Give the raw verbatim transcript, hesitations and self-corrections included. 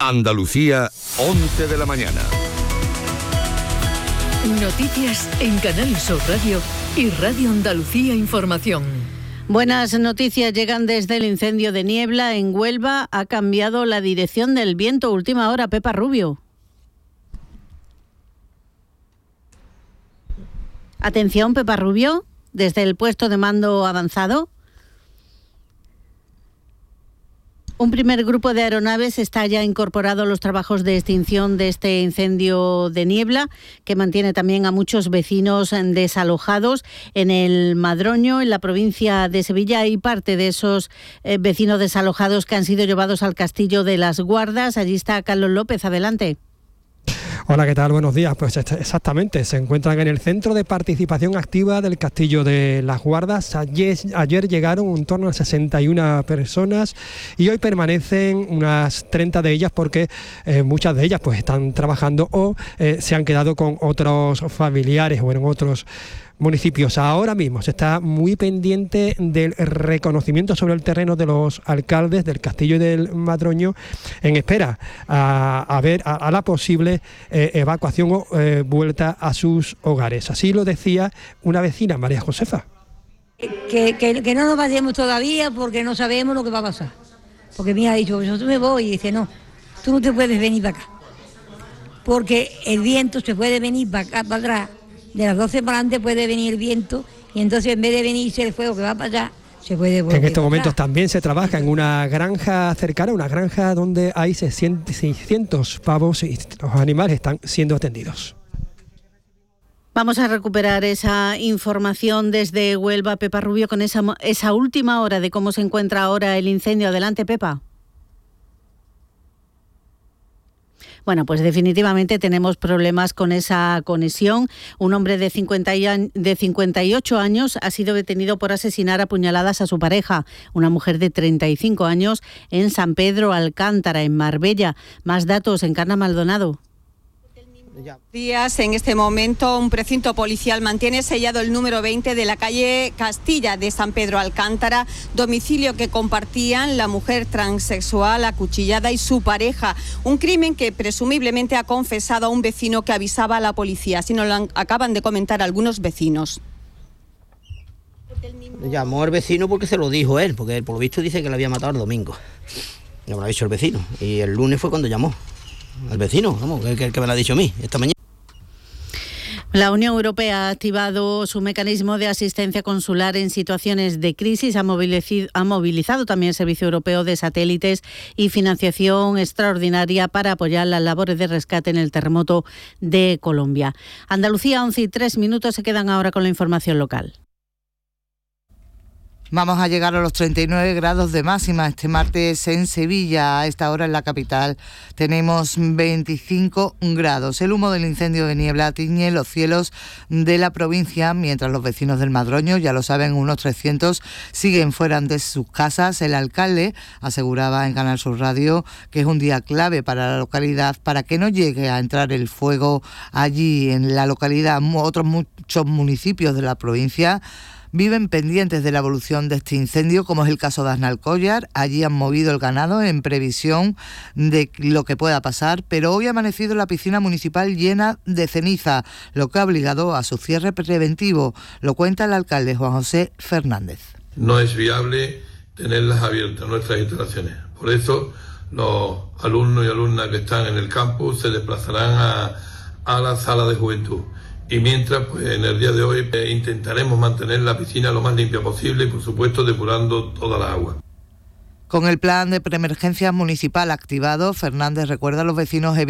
Andalucía, once de la mañana. Noticias en Canal Sur Radio y Radio Andalucía Información. Buenas noticias llegan desde el incendio de Niebla en Huelva. Ha cambiado la dirección del viento. Última hora, Pepa Rubio. Atención, Pepa Rubio, desde el puesto de mando avanzado. Un primer grupo de aeronaves está ya incorporado a los trabajos de extinción de este incendio de Niebla, que mantiene también a muchos vecinos desalojados en el Madroño, en la provincia de Sevilla. Hay parte de esos eh, vecinos desalojados que han sido llevados al Castillo de las Guardas. Allí está Carlos López, adelante. Hola, ¿qué tal? Buenos días. Pues exactamente, se encuentran en el Centro de Participación Activa del Castillo de las Guardas. Ayer, ayer llegaron en torno a sesenta y una personas y hoy permanecen unas treinta de ellas porque eh, muchas de ellas pues están trabajando o eh, se han quedado con otros familiares o en otros municipios. Ahora mismo se está muy pendiente del reconocimiento sobre el terreno de los alcaldes del Castillo del Madroño en espera a, a ver a, a la posible eh, evacuación o eh, vuelta a sus hogares. Así lo decía una vecina, María Josefa. Que, que, que no nos vayamos todavía porque no sabemos lo que va a pasar. Porque me ha dicho, yo me voy y dice, no, tú no te puedes venir para acá. Porque el viento se puede venir para acá, para atrás. De las doce para adelante puede venir el viento y entonces en vez de venirse el fuego que va para allá, se puede volver. En estos momentos también se trabaja en una granja cercana, una granja donde hay seiscientos pavos y los animales están siendo atendidos. Vamos a recuperar esa información desde Huelva, Pepa Rubio, con esa, esa última hora de cómo se encuentra ahora el incendio. Adelante, Pepa. Bueno, pues definitivamente tenemos problemas con esa conexión. Un hombre de cincuenta y ocho años ha sido detenido por asesinar a puñaladas a su pareja, una mujer de treinta y cinco años, en San Pedro Alcántara, en Marbella. Más datos, Encarna Maldonado. Días, en este momento un precinto policial mantiene sellado el número veinte de la calle Castilla de San Pedro Alcántara, domicilio que compartían la mujer transexual acuchillada y su pareja, un crimen que presumiblemente ha confesado a un vecino que avisaba a la policía, así nos lo acaban de comentar algunos vecinos. Llamó al vecino porque se lo dijo él, porque por lo visto dice que lo había matado el domingo, ya me lo ha dicho el vecino, y el lunes fue cuando llamó. Al vecino, vamos, el que, el que me lo ha dicho a mí esta mañana. La Unión Europea ha activado su mecanismo de asistencia consular en situaciones de crisis, ha movilizado, ha movilizado también el Servicio Europeo de Satélites y financiación extraordinaria para apoyar las labores de rescate en el terremoto de Colombia. Andalucía, once y tres minutos, se quedan ahora con la información local. Vamos a llegar a los treinta y nueve grados de máxima este martes en Sevilla. A esta hora en la capital tenemos veinticinco grados. El humo del incendio de Niebla tiñe los cielos de la provincia, mientras los vecinos del Madroño, ya lo saben, unos trescientos, siguen fuera de sus casas. El alcalde aseguraba en Canal Sur Radio que es un día clave para la localidad para que no llegue a entrar el fuego allí en la localidad. Otros muchos municipios de la provincia viven pendientes de la evolución de este incendio, como es el caso de Aznalcóllar. Allí han movido el ganado en previsión de lo que pueda pasar, pero hoy ha amanecido la piscina municipal llena de ceniza, lo que ha obligado a su cierre preventivo. Lo cuenta el alcalde Juan José Fernández. No es viable tenerlas abiertas nuestras instalaciones. Por eso los alumnos y alumnas que están en el campus se desplazarán a, a la sala de juventud. Y mientras, pues en el día de hoy eh, intentaremos mantener la piscina lo más limpia posible y, por supuesto, depurando toda la agua. Con el plan de preemergencia municipal activado, Fernández recuerda a los vecinos